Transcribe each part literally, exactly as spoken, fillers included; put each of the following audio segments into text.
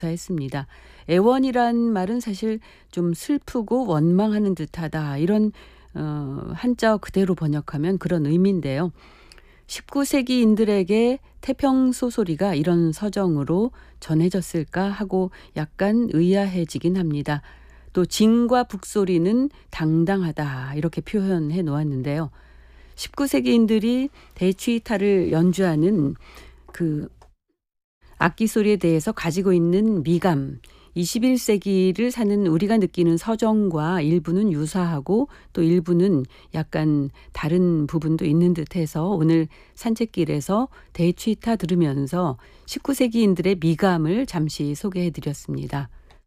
했습니다. 애원이란 말은 사실 좀 슬프고 원망하는 듯하다 이런 어 한자어 그대로 번역하면 그런 의미인데요. 십구 세기인들에게 태평 소소리가 이런 서정으로 전해졌을까 하고 약간 의아해지긴 합니다. 또 진과 북소리는 당당하다 이렇게 표현해 놓았는데요. 십구 세기인들이 대취타를 연주하는 그 악기 소리에 대해서 가지고 있는 미감, 이십일 세기를 사는 우리가 느끼는 서정과 일부는 유사하고 또 일부는 약간 다른 부분도 있는 듯해서 오늘 산책길에서 대취타 들으면서 십구 세기인들의 미감을 잠시 소개해 드렸습니다.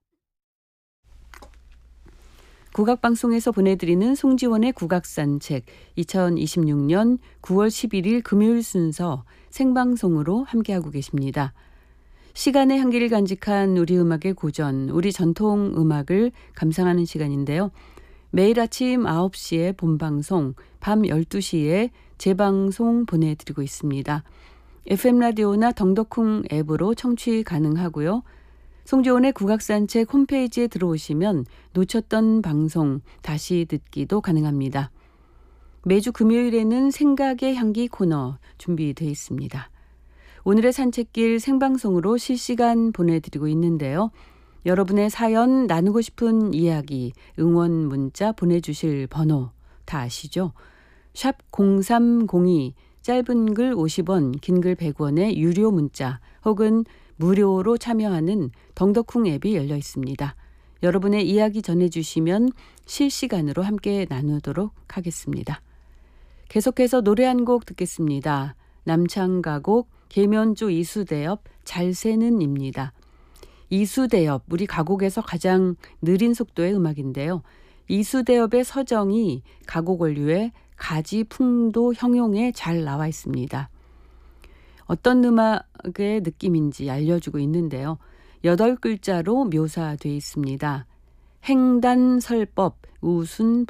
국악방송에서 보내드리는 송지원의 국악산책 이천이십육 년 구월 십일일 금요일 순서 생방송으로 함께하고 계십니다. 시간의 향기를 간직한 우리 음악의 고전, 우리 전통 음악을 감상하는 시간인데요. 매일 아침 아홉 시에 본방송, 밤 열두 시에 재방송 보내드리고 있습니다. 에프엠 라디오나 덩덕쿵 앱으로 청취 가능하고요. 송지원의 국악산책 홈페이지에 들어오시면 놓쳤던 방송 다시 듣기도 가능합니다. 매주 금요일에는 생각의 향기 코너 준비되어 있습니다. 오늘의 산책길 생방송으로 실시간 보내드리고 있는데요. 여러분의 사연 나누고 싶은 이야기, 응원 문자 보내주실 번호 다 아시죠? 샵 공삼공이 짧은 글 오십 원, 긴 글 백 원의 유료 문자 혹은 무료로 참여하는 덩덕쿵 앱이 열려 있습니다. 여러분의 이야기 전해주시면 실시간으로 함께 나누도록 하겠습니다. 계속해서 노래 한 곡 듣겠습니다. 남창가곡 계면조 이수대엽 잘새는입니다. 이수대엽, 우리 가곡에서 가장 느린 속도의 음악인데요. 이수대엽의 서정이 가곡 원류의 가지, 풍도, 형용에 잘 나와 있습니다. 어떤 음악의 느낌인지 알려주고 있는데요. 여덟 글자로 묘사되어 있습니다. 행단설법, 우순